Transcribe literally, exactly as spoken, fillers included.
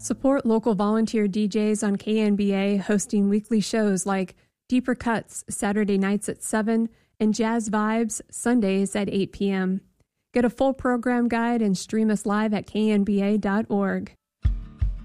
Support local volunteer D Js on K N B A hosting weekly shows like Deeper Cuts Saturday nights at seven and Jazz Vibes Sundays at eight p.m. Get a full program guide and stream us live at k n b a dot org.